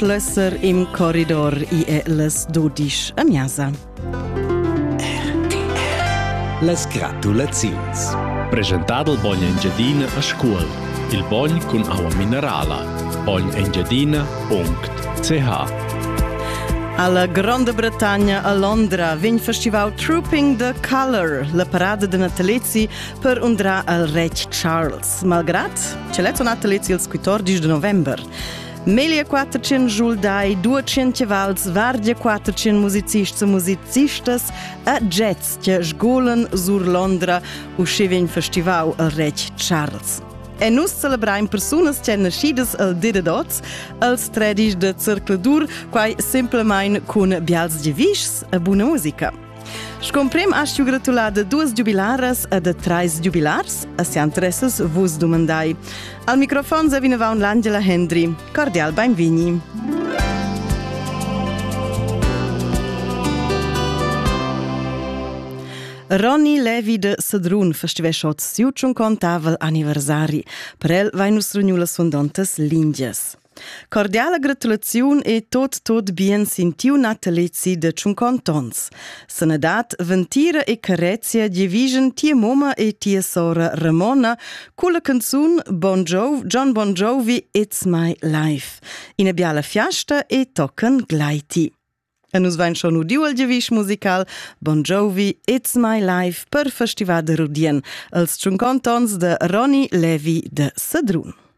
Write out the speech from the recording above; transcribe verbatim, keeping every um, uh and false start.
Schlösser im Korridor i e las dodisch a miasa. Las gratulaziuns. Presentato il Bogna Engiadina a scuola. Il Bogn con acqua minerala. bogn engiadina punct c h. Alla Grande Bretagna a Londra vegn festival Trooping the Colour, la parada de natalizzi per undrar al Reg Charles. Malgrat, c'è letto natalizzi il quattordici de november. Melia quattrocent giuldai, duecent cevals, vardia quattrocent musicists e musicistas a jazz che sgolen sur Londra usce vegn festival al Reg Charles. E nus celebraim persunas che nascidas al dia d'oz, als tradis de circladur, quai semplemain cun bials giavischs e buna musica. Scomprem astiu gratulada duas jubilaras e de trais jubilars, a si interesses vus domandai. Al microfon se vinavaun l'Angela Hendry. Cordial benvini. Ronnie Levy de Sedrun festivesciot siu cinquantavel anniversari. Per el vai nus regnula sondontas lingias. Cordiala gratulaziun e tot tot bien sintiu natalizzi de cinquanta ons. Senedat ventira e carezia division tia moma e tia sora Ramona culla canzun Bon Jovi, John Bon Jovi It's My Life. Ina biala fiasta e tocan glaiti. E nus vain schon udiu al giavisch musical Bon Jovi It's My Life per festival de Rudien als cinquanta ons de Ronnie Levy de Sedrun.